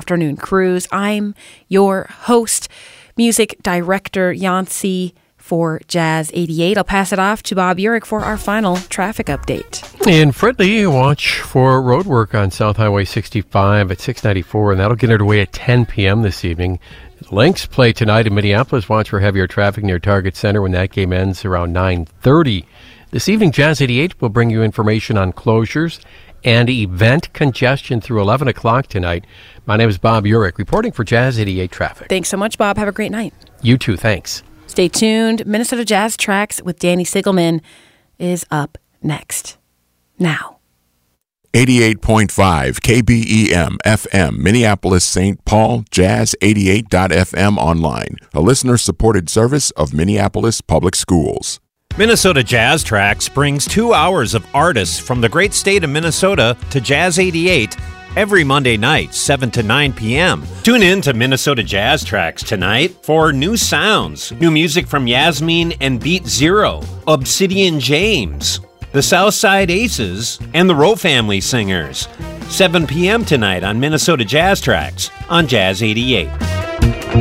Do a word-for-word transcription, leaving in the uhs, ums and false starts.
afternoon cruise. I'm your host, music director Yancy for Jazz eighty-eight. I'll pass it off to Bob Urich for our final traffic update. In Fridley, watch for road work on South Highway sixty-five at six ninety-four, and that'll get underway at ten p.m. this evening. Lynx play tonight in Minneapolis. Watch for heavier traffic near Target Center when that game ends around nine thirty. This evening, Jazz eighty-eight will bring you information on closures and event congestion through eleven o'clock tonight. My name is Bob Urich, reporting for Jazz eighty-eight Traffic. Thanks so much, Bob. Have a great night. You too. Thanks. Stay tuned. Minnesota Jazz Tracks with Danny Siegelman is up next. Now. eighty-eight point five K B E M F M, Minneapolis, Saint Paul, jazz eighty-eight dot f m online, a listener-supported service of Minneapolis Public Schools. Minnesota Jazz Tracks brings two hours of artists from the great state of Minnesota to Jazz eighty-eight every Monday night, seven to nine p.m. Tune in to Minnesota Jazz Tracks tonight for new sounds, new music from Yasmin and Beat Zero, Obsidian James, the Southside Aces, and the Rowe Family Singers. seven p.m. tonight on Minnesota Jazz Tracks on Jazz eighty-eight.